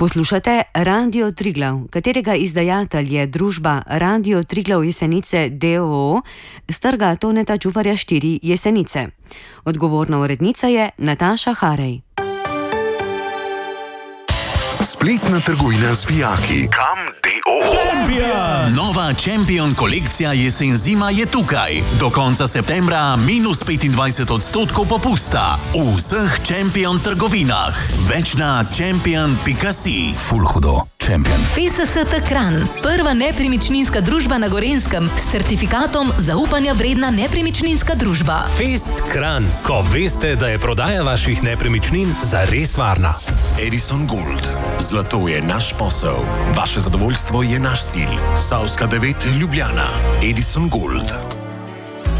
Poslušate Radio Triglav, katerega izdajatelj je družba Radio Triglav Jesenice d.o.o. s trga Toneta Čufarja 4 Jesenice. Odgovorna urednica je Nataša Harej. Spletna trgovina z vijaki. Kam d.o.o. Champion! Nova Champion kolekcija jesen-zima je tukaj. Do konca septembra minus 25% popusta. V vseh Champion trgovinah. Več na champion.si. Ful hudo. Champion. FSS Kranj, prva nepremičninska družba na Gorenjskem s certifikatom zaupanja vredna nepremičninska družba. Fest Kranj, ko veste, da je prodaja vaših nepremičnin zares varna. Edison Gold. Zlato je naš posel. Vaše zadovoljstvo je naš cilj. Savska 9 Ljubljana. Edison Gold.